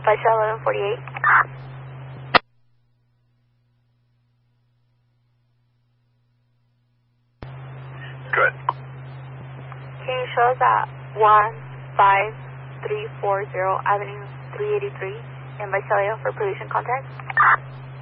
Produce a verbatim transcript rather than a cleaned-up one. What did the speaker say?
Vice eleven forty-eight. Good. Can you show us at one five three four zero Avenue three eighty-three in Visalia for pollution contact?